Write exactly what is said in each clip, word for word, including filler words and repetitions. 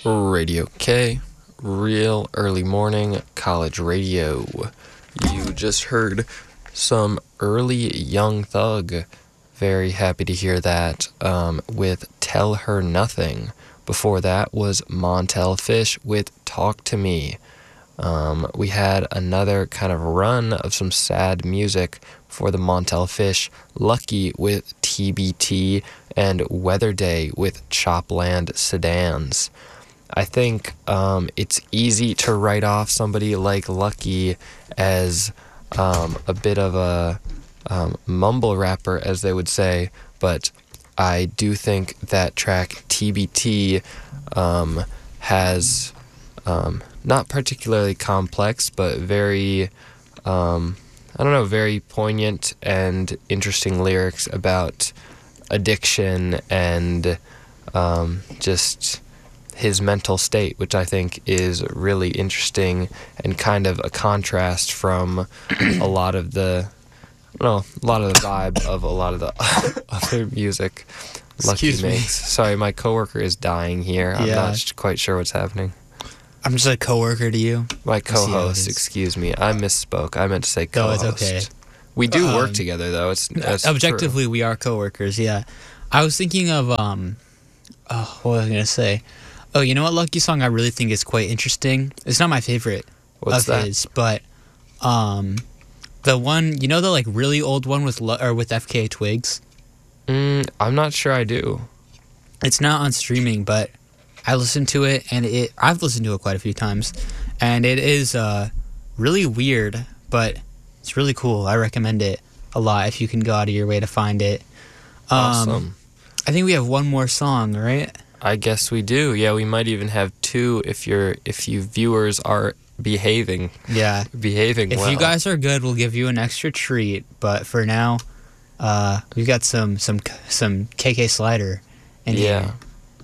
Radio K, real early morning college radio. You just heard some early Young Thug. Very happy to hear that um, with Tell Her Nothing. Before that was Montel Fish with Talk to Me. Um, we had another kind of run of some sad music for the Montel Fish, Lucky with T B T, and Weather Day with Chopland Sedans. I think um, it's easy to write off somebody like Lucky as um, a bit of a um, mumble rapper, as they would say, but I do think that track T B T um, has um, not particularly complex, but very, um, I don't know, very poignant and interesting lyrics about addiction and um, just his mental state, which I think is really interesting and kind of a contrast from a lot of the, no, a lot of the vibe of a lot of the other music Lucky Excuse me. makes. Sorry, my coworker is dying here. I'm Yeah. not quite sure what's happening. I'm just a coworker to you. My I see how it co-host, is. excuse me. I misspoke. I meant to say No, co-host. it's okay. We do work Um, together, though. It's that's Objectively, we are coworkers. Yeah, I was thinking of um, oh, what was I gonna say? Oh, you know what Lucky song I really think is quite interesting. It's not my favorite What's of that? his, but um, the one you know the like really old one with Lu- or with F K A Twigs. True. Mm, I'm not sure I do. It's not on streaming, but I listened to it, and it I've listened to it quite a few times, and it is uh, really weird, but it's really cool. I recommend it a lot if you can go out of your way to find it. Um, Awesome. I think we have one more song, right? I guess we do. Yeah, we might even have two if you're if you viewers are behaving Yeah. behaving If well. you guys are good, we'll give you an extra treat. But for now, uh, we've got some some some K K Slider in Yeah. here.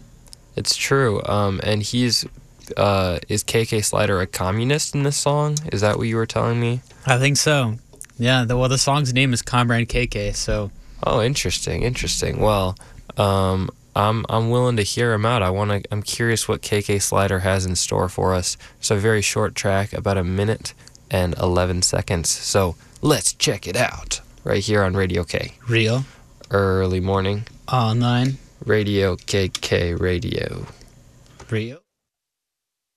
It's true. Um, and he's uh, is K K Slider a communist in this song? Is that what you were telling me? I think so. Yeah. The, well, the song's name is Comrade K K. So Oh, interesting, interesting. Well, um, I'm I'm willing to hear him out. I want to. I'm curious what K K Slider has in store for us. It's a very short track, about a minute and eleven seconds. So let's check it out right here on Radio K. real Early morning online Radio K K Radio. real.